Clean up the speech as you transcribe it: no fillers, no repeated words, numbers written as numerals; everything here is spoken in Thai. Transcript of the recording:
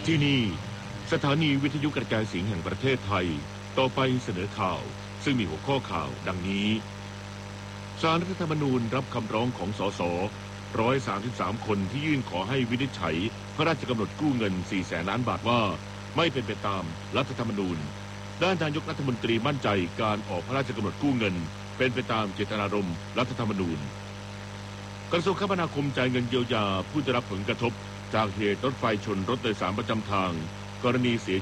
ที่นี่สถานีวิทยุกระจายเสียงแห่งประเทศไทยต่อไปเสนอข่าวซึ่งมีหัวข้อข่าวดังนี้ศาลรัฐธรรมนูญรับคำร้องของสส133 คนที่ยื่นขอให้วินิจฉัยพระราชกำหนดกู้เงิน 400,000 ล้านบาทว่าไม่เป็นไปตามรัฐธรรมนูญด้านนายกรัฐมนตรีมั่นใจการออกพระราชกำหนดกู้เงินเป็นไปตามเจตนารมณ์รัฐธรรมนูญกระทรวงคมนาคมจ่ายเงินเยียวยาผู้ได้รับผลกระทบจากเหตุรถไฟชนรถโดยสารประจำทางกรณีเสีย